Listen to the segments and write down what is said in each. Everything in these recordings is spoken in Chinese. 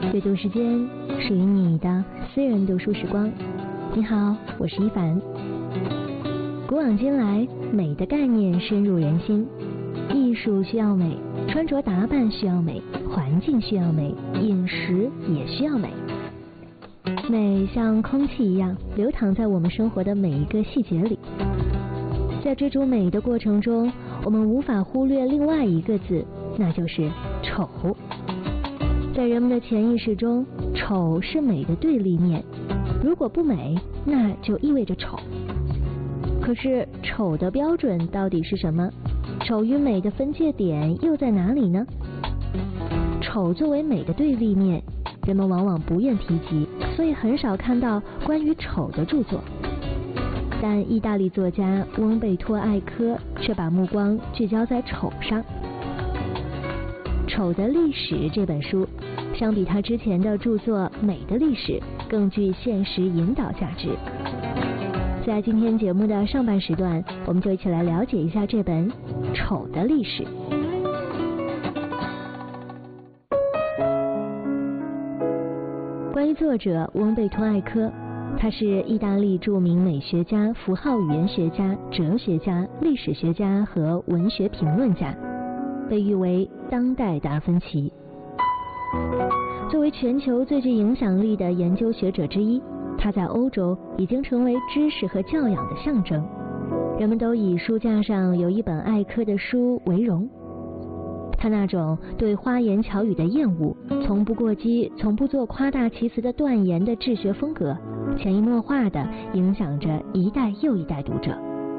阅读时间，属于你的私人读书时光。你好，我是一凡。古往今来，美的概念深入人心，艺术需要美，穿着打扮需要美，环境需要美，饮食也需要美。美像空气一样流淌在我们生活的每一个细节里。在追逐美的过程中，我们无法忽略另外一个字，那就是丑。在人们的潜意识中，丑是美的对立面，如果不美，那就意味着丑。可是丑的标准到底是什么？丑与美的分界点又在哪里呢？丑作为美的对立面，人们往往不愿提及，所以很少看到关于丑的著作。但意大利作家翁贝托·艾科却把目光聚焦在丑上。《丑的历史》这本书，相比他之前的著作《美的历史》，更具现实引导价值。在今天节目的上半时段，我们就一起来了解一下这本《丑的历史》。关于作者翁贝托·艾科，他是意大利著名美学家、符号语言学家、哲学家、历史学家和文学评论家，被誉为当代达芬奇。作为全球最具影响力的研究学者之一，他在欧洲已经成为知识和教养的象征，人们都以书架上有一本艾科的书为荣。他那种对花言巧语的厌恶，从不过激，从不做夸大其词的断言的治学风格，潜移默化地影响着一代又一代读者。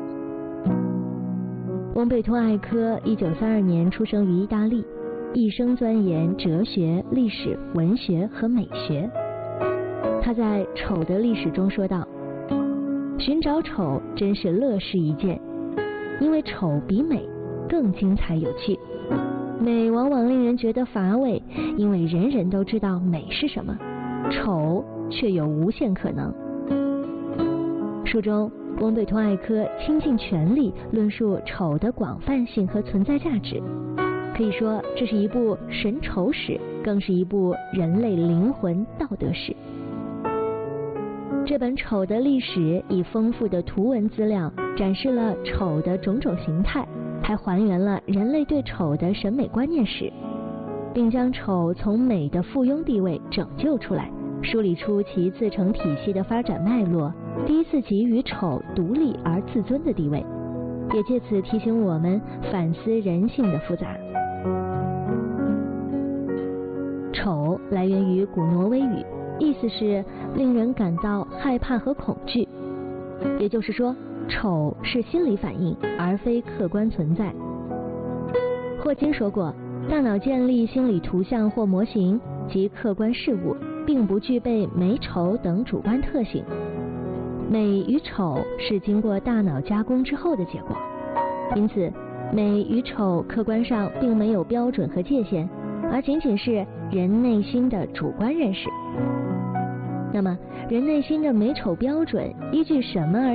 翁贝托·艾科1932年出生于意大利，一生钻研哲学、历史、文学和美学。他在《丑的历史》中说道：寻找丑真是乐事一件，因为丑比美更精彩有趣。美往往令人觉得乏味，因为人人都知道美是什么，丑却有无限可能。书中，翁贝托·艾科倾尽全力论述丑的广泛性和存在价值，可以说这是一部神丑史，更是一部人类灵魂道德史。这本《丑的历史》以丰富的图文资料展示了丑的种种形态，还还原了人类对丑的审美观念史，并将丑从美的附庸地位拯救出来，梳理出其自成体系的发展脉络，第一次给予丑独立而自尊的地位，也借此提醒我们反思人性的复杂。丑来源于古挪威语，意思是令人感到害怕和恐惧，也就是说，丑是心理反应，而非客观存在。霍金说过，大脑建立心理图像或模型及客观事物，并不具备美丑等主观特性。美与丑是经过大脑加工之后的结果，因此美与丑客观上并没有标准和界限，而仅仅是人内心的主观认识。那么，人内心的美丑标准依据什么而